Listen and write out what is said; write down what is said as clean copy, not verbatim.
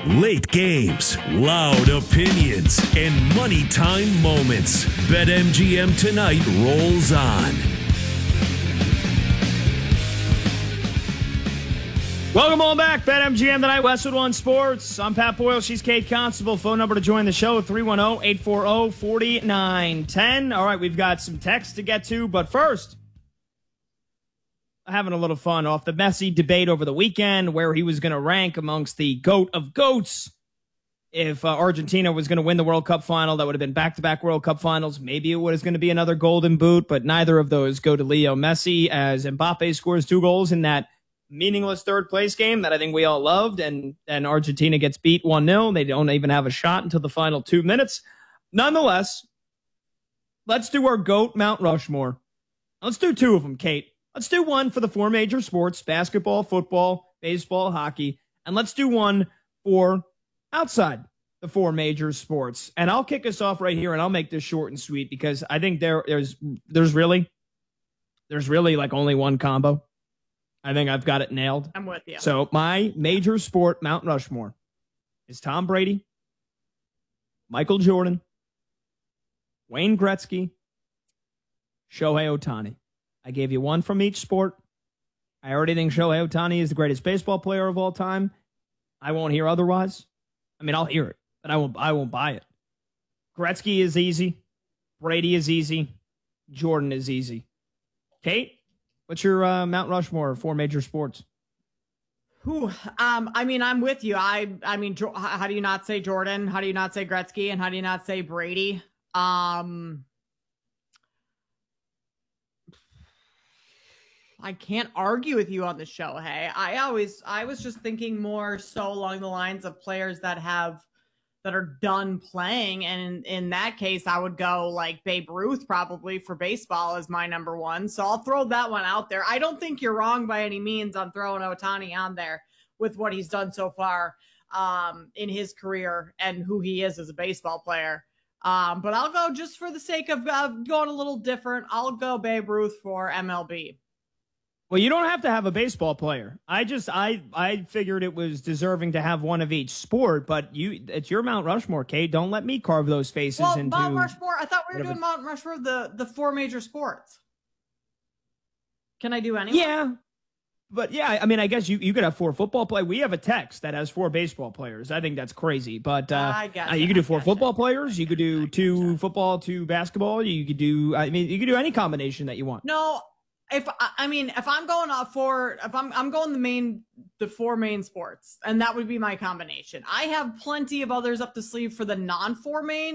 Late games, loud opinions, and money time moments. BetMGM tonight rolls on. Welcome on back. BetMGM tonight, Westwood One Sports. I'm Pat Boyle. She's Kate Constable. Phone number to join the show, 310-840-4910. All right, we've got some text to get to, but first, having a little fun off the messy debate over the weekend where he was going to rank amongst the GOAT of GOATs. If Argentina was going to win the World Cup final, that would have been back-to-back World Cup finals. Maybe it was going to be another golden boot, but neither of those go to Leo Messi as Mbappe scores 2 goals in that meaningless third-place game that I think we all loved, and Argentina gets beat 1-0. They don't even have a shot until the final 2 minutes. Nonetheless, let's do our GOAT Mount Rushmore. Let's do 2 of them, Kate. Let's do one for the 4 major sports, basketball, football, baseball, hockey, and let's do one for outside the 4 major sports. And I'll kick us off right here, and I'll make this short and sweet because I think there's really like only one combo. I think I've got it nailed. I'm with you. So my major sport Mount Rushmore is Tom Brady, Michael Jordan, Wayne Gretzky, Shohei Ohtani. I gave you one from each sport. I already think Shohei Ohtani is the greatest baseball player of all time. I won't hear otherwise. I mean, I'll hear it, but I won't buy it. Gretzky is easy. Brady is easy. Jordan is easy. Kate, what's your Mount Rushmore 4 major sports? I mean, I'm with you. I mean, how do you not say Jordan? How do you not say Gretzky? And how do you not say Brady? I can't argue with you on the show. Hey, I was just thinking more so along the lines of players that are done playing. And in that case, I would go like Babe Ruth probably for baseball as my number 1. So I'll throw that one out there. I don't think you're wrong by any means on throwing Ohtani on there with what he's done so far in his career and who he is as a baseball player. But I'll go just for the sake of going a little different. I'll go Babe Ruth for MLB. Well, you don't have to have a baseball player. I figured it was deserving to have one of each sport, but it's your Mount Rushmore, Kate. Don't let me carve those faces into Mount Rushmore. I thought we were doing Mount Rushmore, the 4 major sports. Can I do any? Yeah. But yeah, I mean, I guess you could have 4 football players. We have a text that has 4 baseball players. I think that's crazy. But you could do 4 football players. You could do 2 football, 2 basketball. You could do any combination that you want. No. If I'm going I'm going the 4 main sports, and that would be my combination. I have plenty of others up the sleeve for the non-4 main.